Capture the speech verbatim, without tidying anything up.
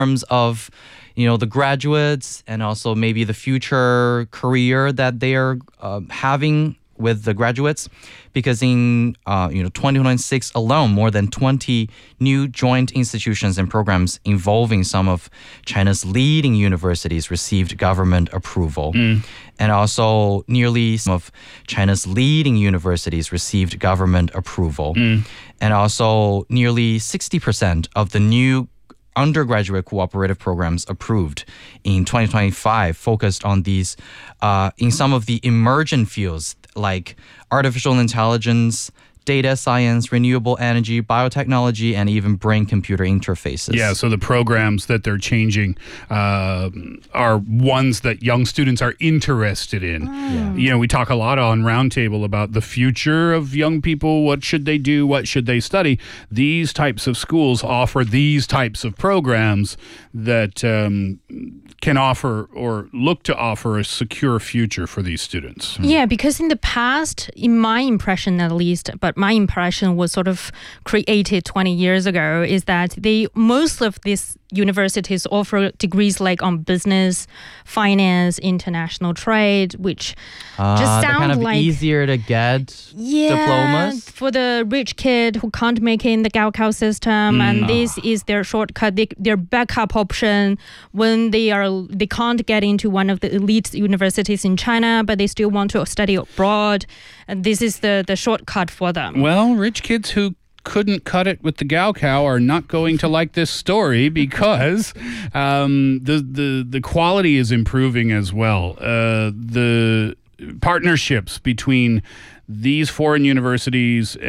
terms of, you know, the graduates and also maybe the future career that they are uh, having with the graduates, because in uh, you know twenty twenty-six alone, more than twenty new joint institutions and programs involving some of China's leading universities received government approval. Mm. And also nearly some of China's leading universities received government approval. Mm. And also nearly sixty percent of the new undergraduate cooperative programs approved in twenty twenty-five focused on these uh, in some of the emergent fields like artificial intelligence, data science, renewable energy, biotechnology, and even brain-computer interfaces. Yeah, so the programs that they're changing uh, are ones that young students are interested in. Yeah. You know, we talk a lot on Roundtable about the future of young people. What should they do? What should they study? These types of schools offer these types of programs that um, can offer or look to offer a secure future for these students. Yeah, because in the past, in my impression at least, but my impression was sort of created twenty years ago, is that they most of these universities offer degrees like on business, finance, international trade, which Uh, just they're sound kind of like easier to get yeah, diplomas. for the rich kid who can't make it in the Gaokao system, and this is their shortcut, they, their backup option when they are they can't get into one of the elite universities in China, but they still want to study abroad, and this is the the shortcut for them. Well, rich kids who couldn't cut it with the Gaokao are not going to like this story because um, the, the, the quality is improving as well. Uh, the partnerships between these foreign universities